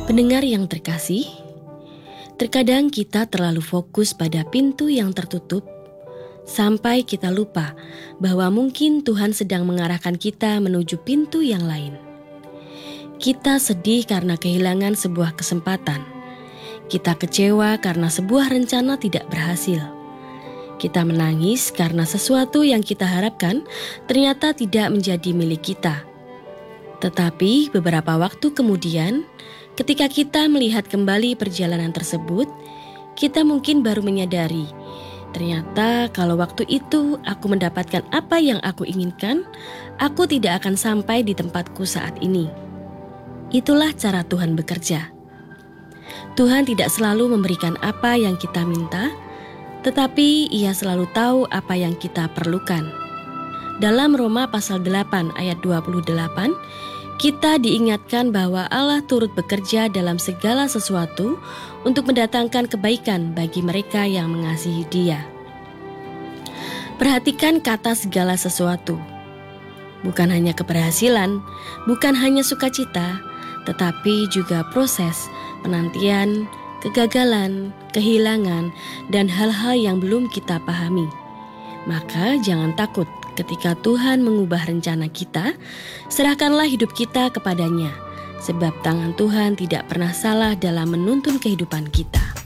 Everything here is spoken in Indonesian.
Pendengar yang terkasih, terkadang kita terlalu fokus pada pintu yang tertutup sampai kita lupa bahwa mungkin Tuhan sedang mengarahkan kita menuju pintu yang lain. Kita sedih karena kehilangan sebuah kesempatan. Kita kecewa karena sebuah rencana tidak berhasil. Kita menangis karena sesuatu yang kita harapkan ternyata tidak menjadi milik kita. Tetapi beberapa waktu kemudian, ketika kita melihat kembali perjalanan tersebut, kita mungkin baru menyadari, ternyata kalau waktu itu aku mendapatkan apa yang aku inginkan, aku tidak akan sampai di tempatku saat ini. Itulah cara Tuhan bekerja. Tuhan tidak selalu memberikan apa yang kita minta, tetapi Ia selalu tahu apa yang kita perlukan. Dalam Roma pasal 8 ayat 28, kita diingatkan bahwa Allah turut bekerja dalam segala sesuatu untuk mendatangkan kebaikan bagi mereka yang mengasihi Dia. Perhatikan kata segala sesuatu. Bukan hanya keberhasilan, bukan hanya sukacita, tetapi juga proses, penantian, kegagalan, kehilangan, dan hal-hal yang belum kita pahami. Maka jangan takut ketika Tuhan mengubah rencana kita, serahkanlah hidup kita kepadanya, sebab tangan Tuhan tidak pernah salah dalam menuntun kehidupan kita.